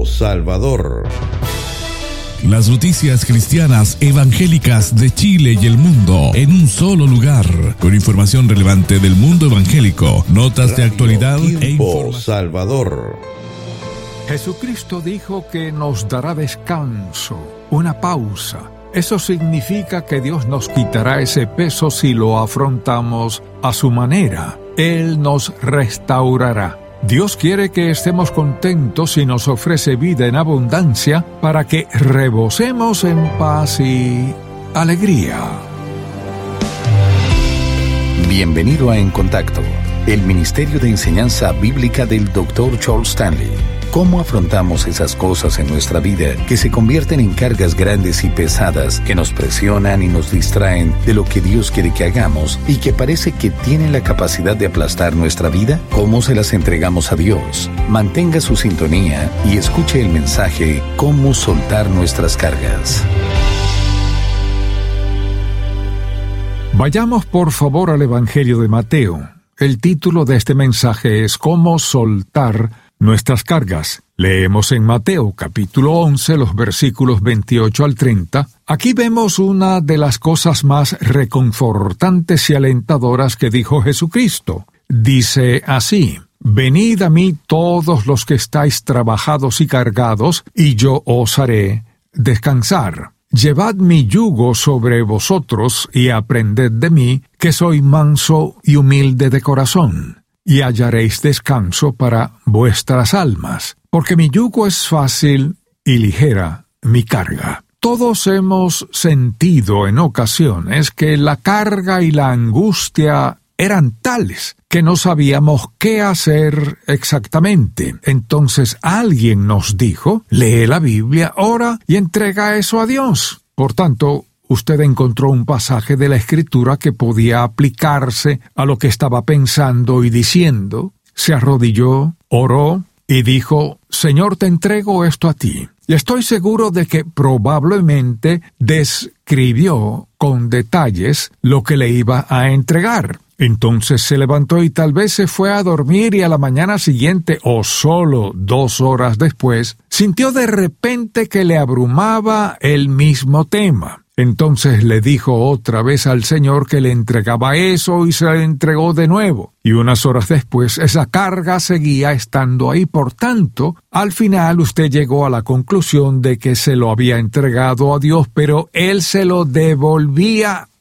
Salvador. Las noticias cristianas evangélicas de Chile y el mundo en un solo lugar, con información relevante del mundo evangélico, notas de actualidad e información. Salvador. Jesucristo dijo que nos dará descanso, una pausa. Eso significa que Dios nos quitará ese peso si lo afrontamos a su manera. Él nos restaurará. Dios quiere que estemos contentos y nos ofrece vida en abundancia para que rebosemos en paz y alegría. Bienvenido a En Contacto, el Ministerio de Enseñanza Bíblica del Dr. Charles Stanley. ¿Cómo afrontamos esas cosas en nuestra vida que se convierten en cargas grandes y pesadas que nos presionan y nos distraen de lo que Dios quiere que hagamos y que parece que tienen la capacidad de aplastar nuestra vida? ¿Cómo se las entregamos a Dios? Mantenga su sintonía y escuche el mensaje ¿Cómo soltar nuestras cargas? Vayamos por favor al Evangelio de Mateo. El título de este mensaje es ¿Cómo soltar nuestras cargas? Leemos en Mateo capítulo 11 los versículos 28 al 30. Aquí vemos una de las cosas más reconfortantes y alentadoras que dijo Jesucristo. Dice así: Venid a mí todos los que estáis trabajados y cargados, y yo os haré descansar. Llevad mi yugo sobre vosotros y aprended de mí, que soy manso y humilde de corazón, y hallaréis descanso para vuestras almas, porque mi yugo es fácil y ligera mi carga. Todos hemos sentido en ocasiones que la carga y la angustia eran tales que no sabíamos qué hacer exactamente. Entonces alguien nos dijo: lee la Biblia, ora y entrega eso a Dios. Por tanto, usted encontró un pasaje de la Escritura que podía aplicarse a lo que estaba pensando y diciendo. Se arrodilló, oró y dijo: Señor, te entrego esto a ti. Y estoy seguro de que probablemente describió con detalles lo que le iba a entregar. Entonces se levantó y tal vez se fue a dormir, y a la mañana siguiente, o solo 2 horas después, sintió de repente que le abrumaba el mismo tema. Entonces le dijo otra vez al Señor que le entregaba eso y se le entregó de nuevo. Y unas horas después esa carga seguía estando ahí. Por tanto, al final usted llegó a la conclusión de que se lo había entregado a Dios, pero Él se lo devolvía